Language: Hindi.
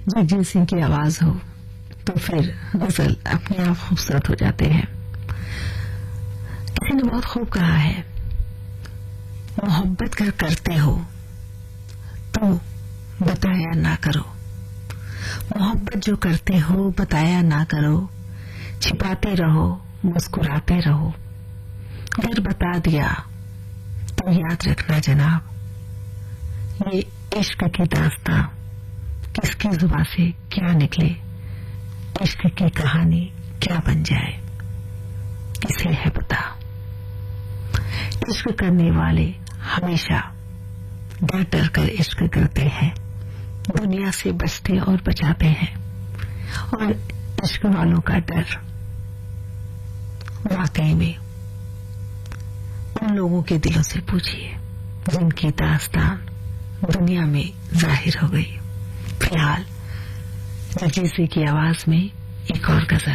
जगजीत सिंह की आवाज हो तो फिर गजल अपने आप खूबसूरत हो जाते हैं। किसी ने बहुत खूब कहा है, मोहब्बत कर करते हो तो बताया ना करो, मोहब्बत जो करते हो बताया ना करो, छिपाते रहो मुस्कुराते रहो, अगर बता दिया तो याद रखना जनाब, ये इश्क की दास्तां किसकी जुबान से क्या निकले, इश्क की कहानी क्या बन जाए किसे है पता। इश्क करने वाले हमेशा डर डर कर इश्क करते हैं, दुनिया से बचते और बचाते हैं। और इश्क वालों का डर वाकई में उन लोगों के दिलों से पूछिए जिनकी दास्तान दुनिया में जाहिर हो गई। फिलहाल जगजीत सिंह की आवाज में एक और गजल।